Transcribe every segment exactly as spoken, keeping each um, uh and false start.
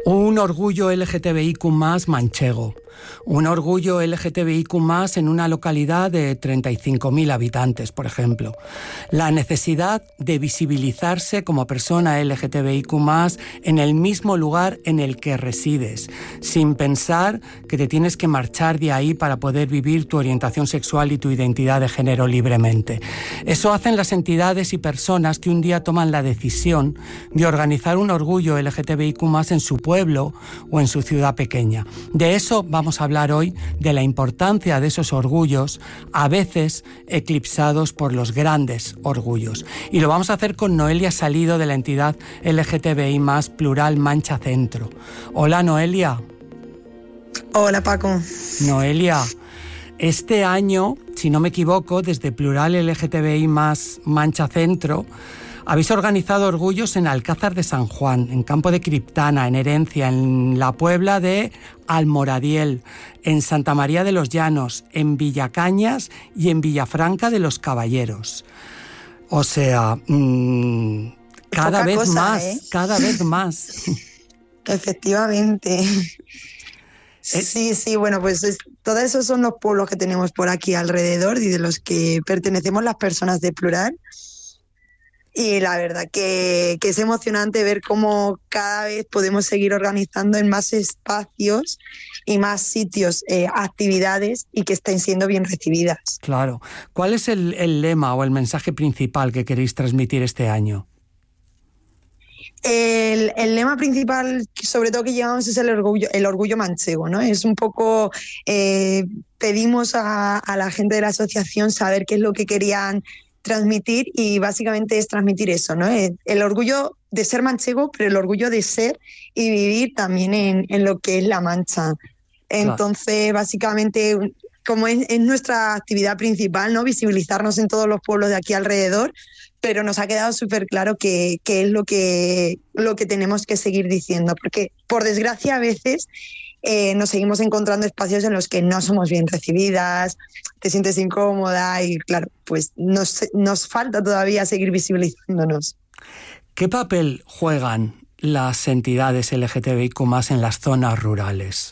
Un orgullo L G T B I Q más manchego. Un orgullo L G T B I Q más en una localidad de treinta y cinco mil habitantes, por ejemplo. La necesidad de visibilizarse como persona L G T B I Q más en el mismo lugar en el que resides, sin pensar que te tienes que marchar de ahí para poder vivir tu orientación sexual y tu identidad de género libremente. Eso hacen las entidades y personas que un día toman la decisión de organizar un orgullo L G T B I Q más en su pueblo o en su ciudad pequeña. De eso vamos a hablar hoy, de la importancia de esos orgullos, a veces eclipsados por los grandes orgullos. Y lo vamos a hacer con Noelia Salido, de la entidad L G T B I más Plural Mancha Centro. Hola, Noelia. Hola, Paco. Noelia, este año, si no me equivoco, desde Plural L G T B I más Mancha Centro, habéis organizado orgullos en Alcázar de San Juan, en Campo de Criptana, en Herencia, en la Puebla de Almoradiel, en Santa María de los Llanos, en Villacañas y en Villafranca de los Caballeros. O sea, mmm, cada Poca vez cosa, más, ¿eh? cada vez más. Efectivamente. Sí, sí, bueno, pues es, todos esos son los pueblos que tenemos por aquí alrededor y de los que pertenecemos las personas de Plural. Y la verdad que, que es emocionante ver cómo cada vez podemos seguir organizando en más espacios y más sitios, eh, actividades, y que estén siendo bien recibidas. Claro. ¿Cuál es el, el lema o el mensaje principal que queréis transmitir este año? El, el lema principal, sobre todo que llevamos, es el orgullo, el orgullo manchego, ¿no? Es un poco, eh, pedimos a, a la gente de la asociación saber qué es lo que querían transmitir, y básicamente es transmitir eso, ¿no? El, el orgullo de ser manchego, pero el orgullo de ser y vivir también en, en lo que es La Mancha. Entonces, claro, básicamente, como es, es nuestra actividad principal, ¿no? Visibilizarnos en todos los pueblos de aquí alrededor, pero nos ha quedado súper claro que, que es lo que, lo que tenemos que seguir diciendo, porque por desgracia a veces eh, nos seguimos encontrando espacios en los que no somos bien recibidas, te sientes incómoda y claro, pues nos, nos falta todavía seguir visibilizándonos. ¿Qué papel juegan las entidades L G T B I Q más en las zonas rurales?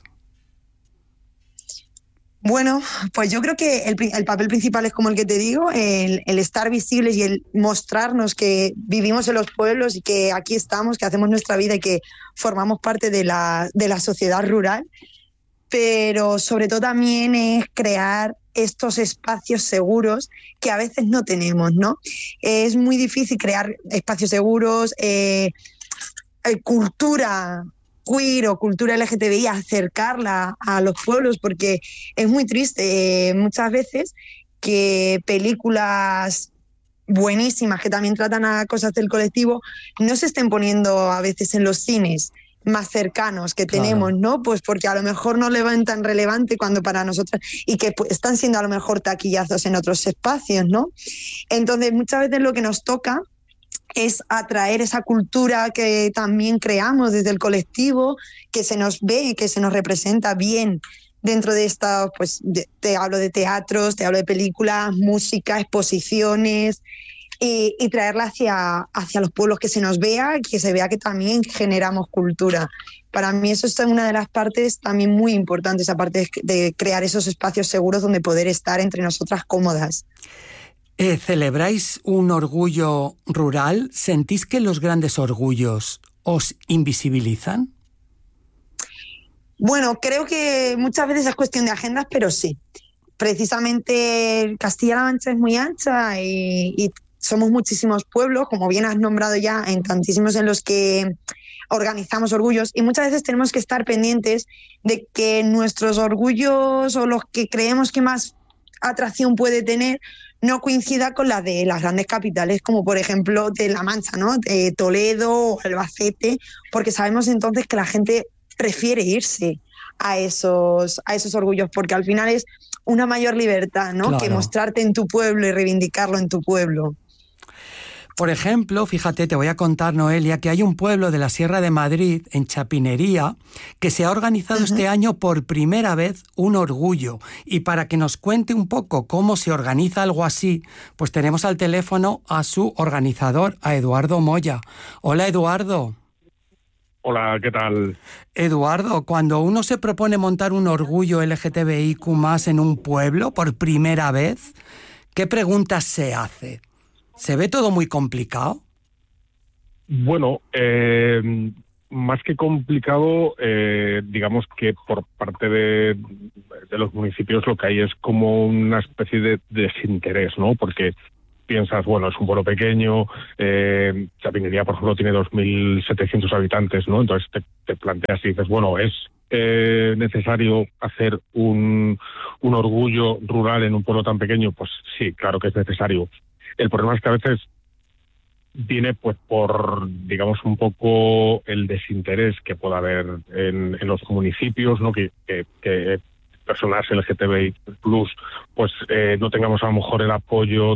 Bueno, pues yo creo que el, el papel principal es, como el que te digo, el, el estar visibles y el mostrarnos que vivimos en los pueblos y que aquí estamos, que hacemos nuestra vida y que formamos parte de la, de la sociedad rural. Pero sobre todo también es crear estos espacios seguros que a veces no tenemos, ¿no? Es muy difícil crear espacios seguros, eh, eh, cultura queer o cultura L G T B I, acercarla a los pueblos, porque es muy triste eh, muchas veces que películas buenísimas que también tratan a cosas del colectivo no se estén poniendo a veces en los cines más cercanos que tenemos, claro, ¿no? Pues porque a lo mejor no le ven tan relevante cuando para nosotras, y que pues, están siendo a lo mejor taquillazos en otros espacios, ¿no? Entonces muchas veces lo que nos toca es atraer esa cultura que también creamos desde el colectivo, que se nos ve, que se nos representa bien dentro de esta, pues de, te hablo de teatros, te hablo de películas, música, exposiciones, y, y traerla hacia, hacia los pueblos, que se nos vea, que se vea que también generamos cultura. Para mí eso es una de las partes también muy importantes, aparte de, de crear esos espacios seguros donde poder estar entre nosotras cómodas. Eh, ¿Celebráis un orgullo rural? ¿Sentís que los grandes orgullos os invisibilizan? Bueno, creo que muchas veces es cuestión de agendas, pero sí. Precisamente Castilla-La Mancha es muy ancha y, y somos muchísimos pueblos, como bien has nombrado ya, en tantísimos en los que organizamos orgullos, y muchas veces tenemos que estar pendientes de que nuestros orgullos o los que creemos que más atracción puede tener no coincida con la de las grandes capitales, como por ejemplo de La Mancha, ¿no? De Toledo o Albacete, porque sabemos entonces que la gente prefiere irse a esos, a esos orgullos, porque al final es una mayor libertad, ¿no? Claro. Que mostrarte en tu pueblo y reivindicarlo en tu pueblo. Por ejemplo, fíjate, te voy a contar, Noelia, que hay un pueblo de la Sierra de Madrid, en Chapinería, que se ha organizado uh-huh. este año por primera vez un orgullo. Y para que nos cuente un poco cómo se organiza algo así, pues tenemos al teléfono a su organizador, a Eduardo Moya. Hola, Eduardo. Hola, ¿qué tal? Eduardo, cuando uno se propone montar un orgullo L G T B I Q más en un pueblo por primera vez, ¿qué preguntas se hace? ¿Se ve todo muy complicado? Bueno, eh, más que complicado, eh, digamos que por parte de, de los municipios lo que hay es como una especie de desinterés, ¿no? Porque piensas, bueno, es un pueblo pequeño, eh, Chapinería, por ejemplo, tiene dos mil setecientos habitantes, ¿no? Entonces te, te planteas y dices, bueno, ¿es eh, necesario hacer un, un orgullo rural en un pueblo tan pequeño? Pues sí, claro que es necesario. El problema es que a veces viene pues por, digamos, un poco el desinterés que pueda haber en, en los municipios, ¿no? Que, que, que personas L G T B I plus, pues eh, no tengamos a lo mejor el apoyo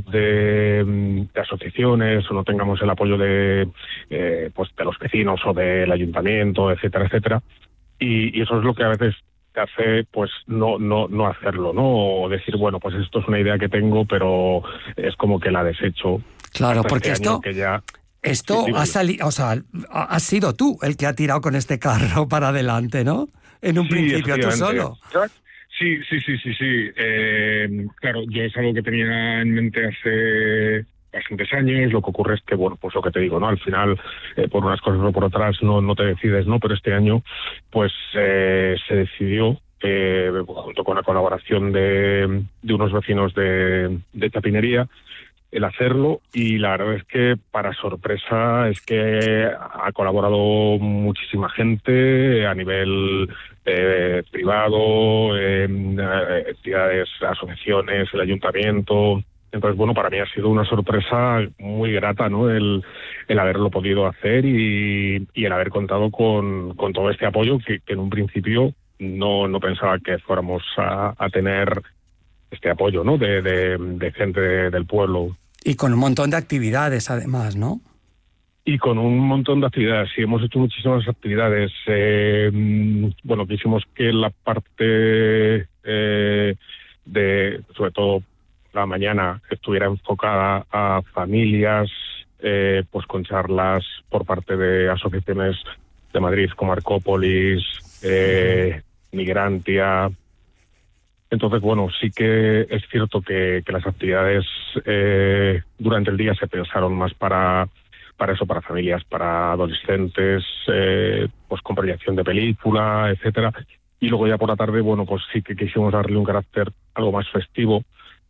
de, de asociaciones, o no tengamos el apoyo de, eh, pues de los vecinos o del ayuntamiento, etcétera, etcétera. Y, y eso es lo que a veces te hace pues no no no hacerlo, ¿no? O decir, bueno, pues esto es una idea que tengo, pero es como que la desecho. Claro, porque este esto, que ya... esto sí, ha salido, o sea, has sido tú el que ha tirado con este carro para adelante, ¿no? En un sí, principio tú solo. Sí, sí, sí, sí, sí. Eh, claro, yo es algo que tenía en mente hace bastantes años. Lo que ocurre es que, bueno, pues lo que te digo, ¿no? Al final, eh, por unas cosas o por otras, no, no te decides, ¿no? Pero este año, pues eh, se decidió, eh, junto con la colaboración de, de unos vecinos de, de Chapinería, el hacerlo, y la verdad es que para sorpresa es que ha colaborado muchísima gente a nivel eh, privado, eh, entidades, asociaciones, el ayuntamiento. Entonces, bueno, para mí ha sido una sorpresa muy grata, ¿no? El, el haberlo podido hacer y, y el haber contado con, con todo este apoyo que, que en un principio no, no pensaba que fuéramos a, a tener este apoyo, ¿no? De, de, de gente de, del pueblo. Y con un montón de actividades, además, ¿no? Y con un montón de actividades, sí, hemos hecho muchísimas actividades. Eh, bueno, quisimos que la parte eh, de, sobre todo la mañana, estuviera enfocada a familias, eh, pues con charlas por parte de asociaciones de Madrid como Arcópolis, eh, Migrantia. Entonces, bueno, sí que es cierto que, que las actividades eh, durante el día se pensaron más para, para eso, para familias, para adolescentes, eh, pues con proyección de película, etcétera. Y luego ya por la tarde, bueno, pues sí que quisimos darle un carácter algo más festivo,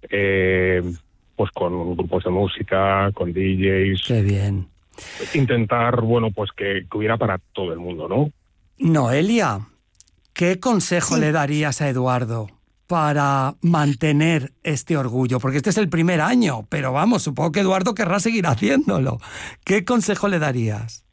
eh, pues con grupos de música, con D Js. Qué bien. Intentar, bueno, pues que, que hubiera para todo el mundo, ¿no? Noelia, ¿qué consejo Sí. le darías a Eduardo para mantener este orgullo? Porque este es el primer año, pero vamos, supongo que Eduardo querrá seguir haciéndolo. ¿Qué consejo le darías?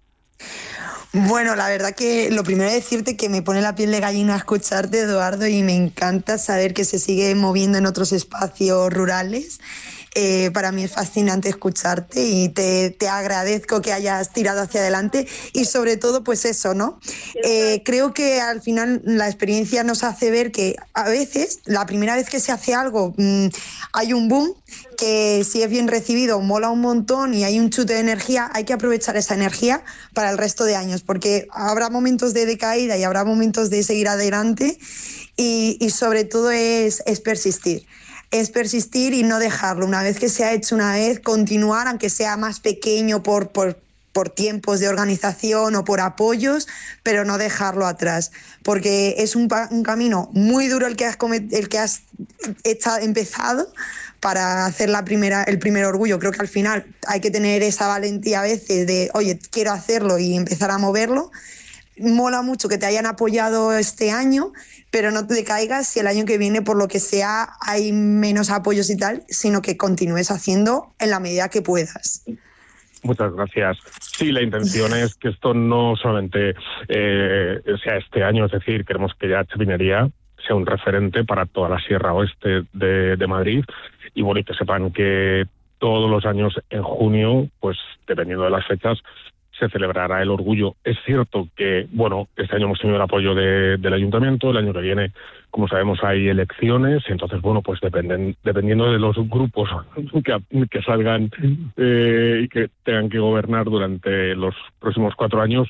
Bueno, la verdad que lo primero es decirte que me pone la piel de gallina escucharte, Eduardo, y me encanta saber que se sigue moviendo en otros espacios rurales. Eh, para mí es fascinante escucharte y te, te agradezco que hayas tirado hacia adelante y sobre todo pues eso, ¿no? Eh, creo que al final la experiencia nos hace ver que a veces, la primera vez que se hace algo, mmm, hay un boom que si es bien recibido mola un montón y hay un chute de energía, hay que aprovechar esa energía para el resto de años, porque habrá momentos de decaída y habrá momentos de seguir adelante y, y sobre todo es, es persistir. Es persistir y no dejarlo. Una vez que se ha hecho una vez, continuar, aunque sea más pequeño por, por, por tiempos de organización o por apoyos, pero no dejarlo atrás. Porque es un, un camino muy duro el que has, comet, el que has hecho, empezado para hacer la primera, el primer orgullo. Creo que al final hay que tener esa valentía a veces de, oye, quiero hacerlo y empezar a moverlo. Mola mucho que te hayan apoyado este año, pero no te caigas si el año que viene, por lo que sea, hay menos apoyos y tal, sino que continúes haciendo en la medida que puedas. Muchas gracias. Sí, la intención es que esto no solamente eh, sea este año, es decir, queremos que ya Chapinería sea un referente para toda la Sierra Oeste de, de Madrid, y bueno, y que sepan que todos los años en junio, pues dependiendo de las fechas, se celebrará el orgullo. Es cierto que, bueno, este año hemos tenido el apoyo de, del ayuntamiento, el año que viene, como sabemos, hay elecciones, entonces, bueno, pues dependen, dependiendo de los grupos que, que salgan eh, y que tengan que gobernar durante los próximos cuatro años,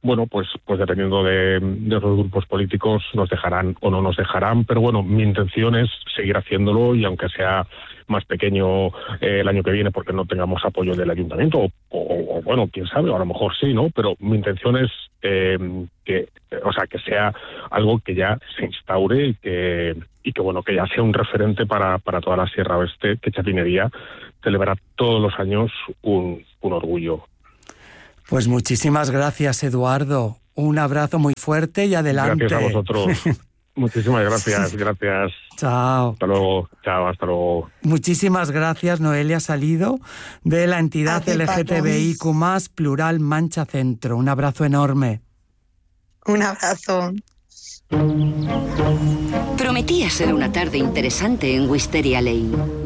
bueno, pues, pues dependiendo de, de los grupos políticos nos dejarán o no nos dejarán, pero bueno, mi intención es seguir haciéndolo y aunque sea más pequeño eh, el año que viene porque no tengamos apoyo del ayuntamiento o, o, o bueno, quién sabe, a lo mejor sí, ¿no? Pero mi intención es eh, que, o sea, que sea algo que ya se instaure y que, y que bueno, que ya sea un referente para, para toda la Sierra Oeste, que Chapinería celebra todos los años un, un orgullo. Pues muchísimas gracias, Eduardo. Un abrazo muy fuerte y adelante. Gracias a vosotros. Muchísimas gracias, gracias. Chao. Hasta luego, chao, hasta luego. Muchísimas gracias, Noelia Salido, de la entidad Hace L G T B I Q más, Plural Mancha Centro. Un abrazo enorme. Un abrazo. Prometía ser una tarde interesante en Wisteria Lane.